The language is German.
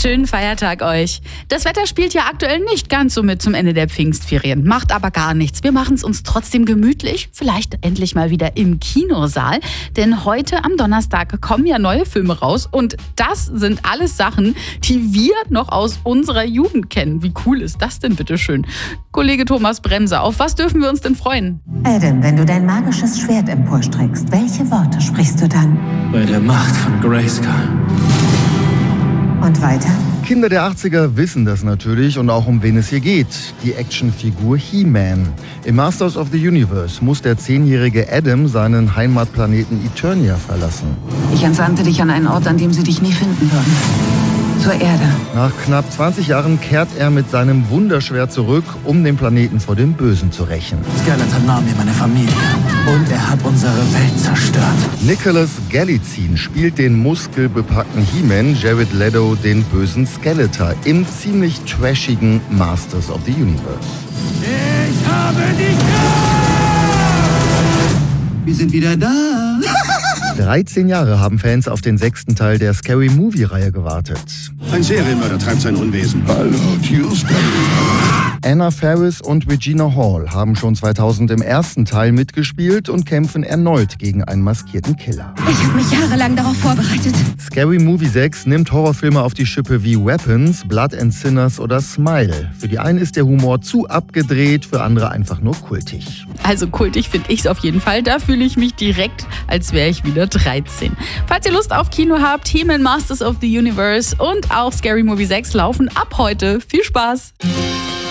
Schönen Feiertag euch. Das Wetter spielt ja aktuell nicht ganz so mit zum Ende der Pfingstferien. Macht aber gar nichts. Wir machen es uns trotzdem gemütlich. Vielleicht endlich mal wieder im Kinosaal. Denn heute am Donnerstag kommen ja neue Filme raus. Und das sind alles Sachen, die wir noch aus unserer Jugend kennen. Wie cool ist das denn bitte schön? Kollege Thomas Bremse, auf was dürfen wir uns denn freuen? Adam, wenn du dein magisches Schwert emporstreckst, welche Worte sprichst du dann? Bei der Macht von Grayskull. Und weiter? Kinder der 80er wissen das natürlich und auch um wen es hier geht. Die Actionfigur He-Man. Im Masters of the Universe muss der 10-jährige Adam seinen Heimatplaneten Eternia verlassen. Ich entsandte dich an einen Ort, an dem sie dich nie finden würden. Zur Erde. Nach knapp 20 Jahren kehrt er mit seinem Wunderschwert zurück, um den Planeten vor dem Bösen zu rächen. Skeletor nahm mir meine Familie und er hat unsere Welt zerstört. Nicholas Galitzine spielt den muskelbepackten He-Man, Jared Leto den bösen Skeletor im ziemlich trashigen Masters of the Universe. Ich habe die Kraft! Wir sind wieder da. 13 Jahre haben Fans auf den 6. Teil der Scary Movie-Reihe gewartet. Ein Serienmörder treibt sein Unwesen. Hallo, Tuesday. Anna Faris und Regina Hall haben schon 2000 im ersten Teil mitgespielt und kämpfen erneut gegen einen maskierten Killer. Ich habe mich jahrelang darauf vorbereitet. Scary Movie 6 nimmt Horrorfilme auf die Schippe wie Weapons, Blood and Sinners oder Smile. Für die einen ist der Humor zu abgedreht, für andere einfach nur kultig. Also kultig finde ich es auf jeden Fall. Da fühle ich mich direkt, als wäre ich wieder 13. Falls ihr Lust auf Kino habt, He-Man Masters of the Universe und auch Scary Movie 6 laufen ab heute. Viel Spaß!